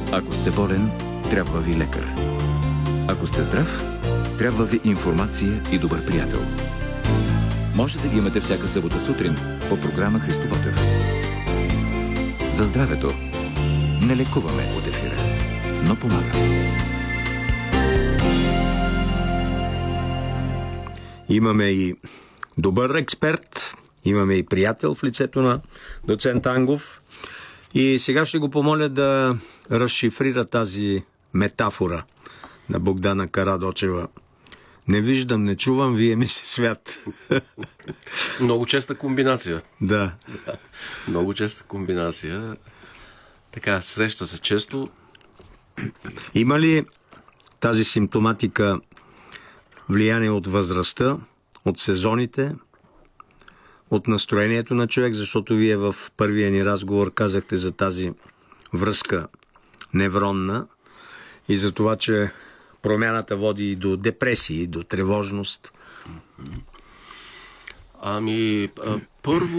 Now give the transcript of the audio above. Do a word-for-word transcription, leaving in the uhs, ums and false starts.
Ако сте болен, трябва ви лекар. Ако сте здрав, трябва ви информация и добър приятел. Може да ги имате всяка събота сутрин по програма Христо Ботев. За здравето не лекуваме от ефира, но помага. Имаме и добър експерт, имаме и приятел в лицето на доцент Ангов. И сега ще го помоля да разшифрира тази метафора на Богдана Карадочева. Не виждам, не чувам, вие ми се свят. Много честа комбинация. Да. Много честа комбинация. Така, среща се често. Има ли тази симптоматика влияние от възрастта, от сезоните, от настроението на човек, защото вие в първия ни разговор казахте за тази връзка невронна и за това, че промяната води и до депресии, и до тревожност? Ами, първо